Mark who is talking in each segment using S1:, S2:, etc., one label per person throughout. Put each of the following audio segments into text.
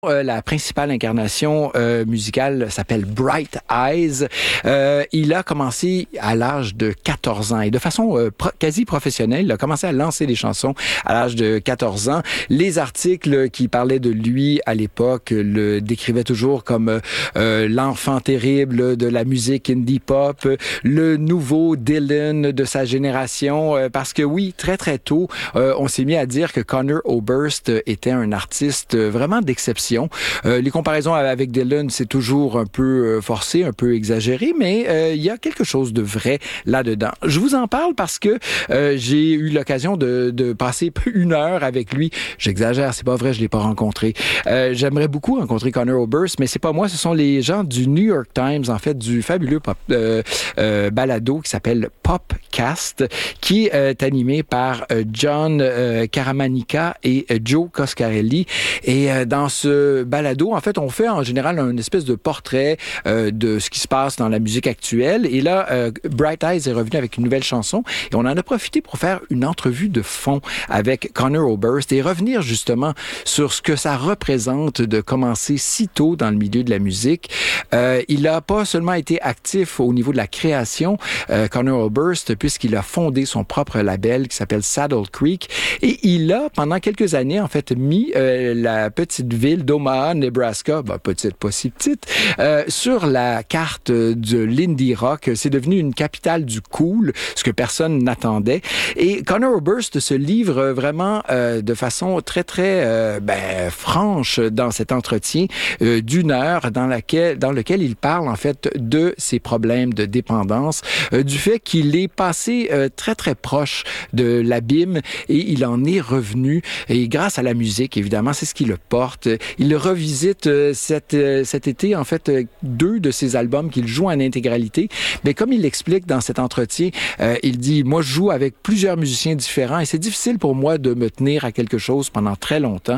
S1: La principale incarnation musicale s'appelle Bright Eyes. Il a commencé à l'âge de 14 ans et de façon quasi professionnelle. Il a commencé à lancer des chansons à l'âge de 14 ans. Les articles qui parlaient de lui à l'époque le décrivaient toujours comme l'enfant terrible de la musique indie pop, le nouveau Dylan de sa génération. Parce que oui, très très tôt, on s'est mis à dire que Conor Oberst était un artiste vraiment d'exception. Les comparaisons avec Dylan, c'est toujours un peu forcé, un peu exagéré, mais il y a quelque chose de vrai là-dedans. Je vous en parle parce que j'ai eu l'occasion de passer une heure avec lui. J'exagère, c'est pas vrai, je l'ai pas rencontré. J'aimerais beaucoup rencontrer Conor Oberst, mais c'est pas moi, ce sont les gens du New York Times, en fait, du fabuleux balado qui s'appelle Popcast, qui est animé par John Caramanica et Joe Coscarelli. Et dans ce balado, en fait, on fait en général une espèce de portrait de ce qui se passe dans la musique actuelle. Et là, Bright Eyes est revenu avec une nouvelle chanson et on en a profité pour faire une entrevue de fond avec Conor Oberst et revenir justement sur ce que ça représente de commencer si tôt dans le milieu de la musique. Il n'a pas seulement été actif au niveau de la création, Conor Oberst, puisqu'il a fondé son propre label qui s'appelle Saddle Creek et il a, pendant quelques années, en fait, mis la petite ville d'Omaha, Nebraska, petite, pas si petite, sur la carte de l'indie rock. C'est devenu une capitale du cool, ce que personne n'attendait. Et Conor Oberst se livre vraiment de façon très, très franche dans cet entretien d'une heure dans lequel il parle en fait de ses problèmes de dépendance, du fait qu'il est passé très, très proche de l'abîme et il en est revenu. Et grâce à la musique, évidemment, c'est ce qui le porte. Il revisite cet été, en fait, 2 de ses albums qu'il joue en intégralité. Mais comme il l'explique dans cet entretien, il dit, moi, je joue avec plusieurs musiciens différents et c'est difficile pour moi de me tenir à quelque chose pendant très longtemps.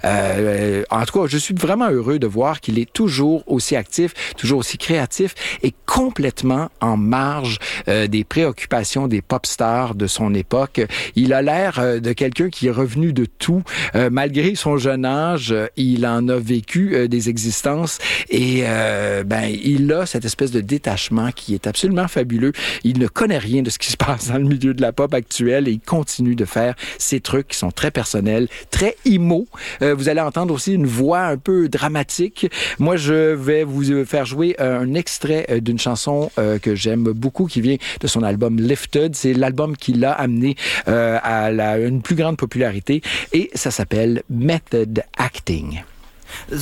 S1: En tout cas, je suis vraiment heureux de voir qu'il est toujours aussi actif, toujours aussi créatif et complètement en marge des préoccupations des pop stars de son époque. Il a l'air de quelqu'un qui est revenu de tout. Malgré son jeune âge, il en a vécu des existences et il a cette espèce de détachement qui est absolument fabuleux. Il ne connaît rien de ce qui se passe dans le milieu de la pop actuelle et il continue de faire ces trucs qui sont très personnels, très emo. Vous allez entendre aussi une voix un peu dramatique. Moi, je vais vous faire jouer un extrait d'une chanson que j'aime beaucoup qui vient de son album Lifted. C'est l'album qui l'a amené à une plus grande popularité et ça s'appelle Method Acting.